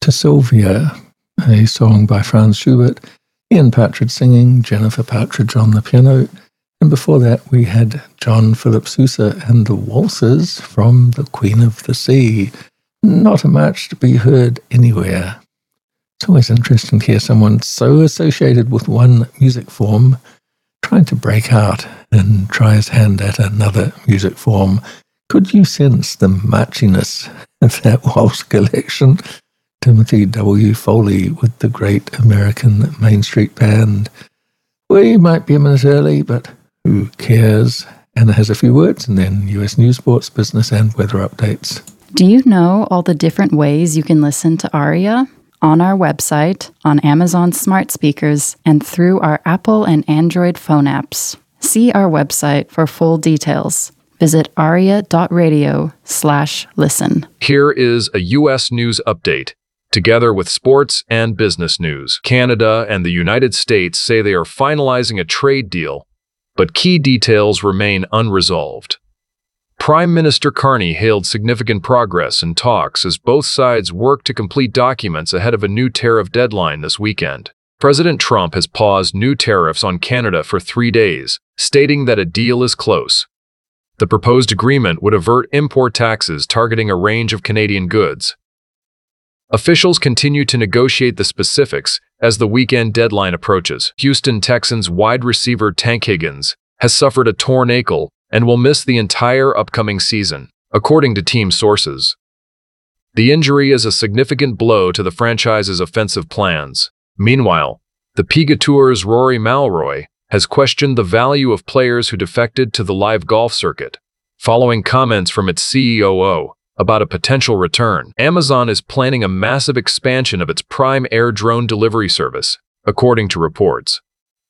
Sylvia, a song by Franz Schubert, Ian Partridge singing, Jennifer Partridge on the piano, and before that we had John Philip Sousa and the Waltzes from The Queen of the Sea. Not a match to be heard anywhere. It's always interesting to hear someone so associated with one music form trying to break out and try his hand at another music form. Could you sense the matchiness of that waltz collection? Timothy W. Foley with the Great American Main Street Band. We might be a minute early, but who cares? Anna has a few words, and then US News, Sports, Business, and Weather Updates. Do you know all the different ways you can listen to ARIA? On our website, on Amazon smart speakers, and through our Apple and Android phone apps. See our website for full details. Visit aria.radio/listen. Here is a U.S. news update. Together with sports and business news, Canada and the United States say they are finalizing a trade deal, but key details remain unresolved. Prime Minister Carney hailed significant progress in talks as both sides work to complete documents ahead of a new tariff deadline this weekend. President Trump has paused new tariffs on Canada for 3 days, stating that a deal is close. The proposed agreement would avert import taxes targeting a range of Canadian goods. Officials continue to negotiate the specifics as the weekend deadline approaches. Houston Texans wide receiver Tank Higgins has suffered a torn ankle and will miss the entire upcoming season, according to team sources. The injury is a significant blow to the franchise's offensive plans. Meanwhile, the PGA Tour's Rory McIlroy has questioned the value of players who defected to the live golf circuit, following comments from its CEO about a potential return. Amazon is planning a massive expansion of its Prime Air drone delivery service, according to reports.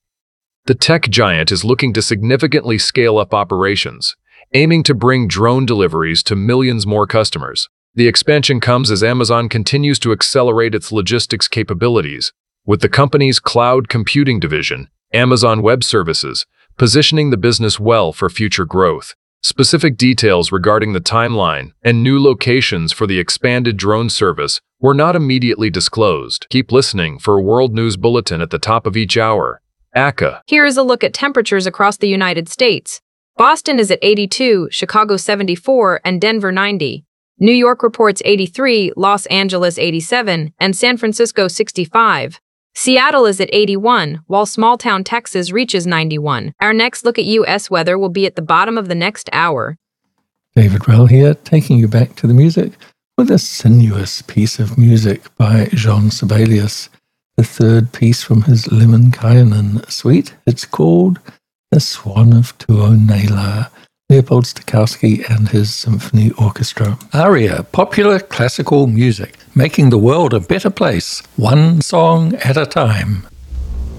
The tech giant is looking to significantly scale up operations, aiming to bring drone deliveries to millions more customers. The expansion comes as Amazon continues to accelerate its logistics capabilities, with the company's cloud computing division, Amazon Web Services, positioning the business well for future growth. Specific details regarding the timeline and new locations for the expanded drone service were not immediately disclosed. Keep listening for a World News Bulletin at the top of each hour. ACA. Here is a look at temperatures across the United States. Boston is at 82, Chicago 74, and Denver 90. New York reports 83, Los Angeles 87, and San Francisco 65. Seattle is at 81, while small-town Texas reaches 91. Our next look at U.S. weather will be at the bottom of the next hour. David Rell here, taking you back to the music with a sinuous piece of music by Jean Sibelius, the third piece from his Lemminkäinen suite. It's called The Swan of Tuonela, Leopold Stokowski and his symphony orchestra. ARIA, popular classical music, making the world a better place, one song at a time.